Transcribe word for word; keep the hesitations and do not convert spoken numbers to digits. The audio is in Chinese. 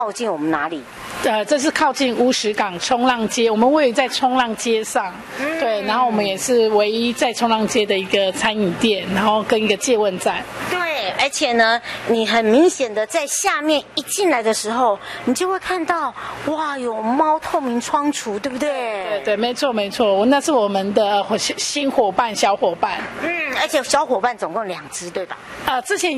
靠近我们哪里？ 呃，这是靠近乌石港冲浪街，我们位于在冲浪街上， 嗯、 对，然后我们也是唯一在冲浪街的一个餐饮店，然后跟一个借问站。 对，而且呢，你很明显的在下面一进来的时候，你就会看到，哇，有猫透明窗橱，对不对？ 对对，没错没错，那是我们的新伙伴小伙伴。 嗯，而且小伙伴总共两只，对吧？ 啊、呃，之前。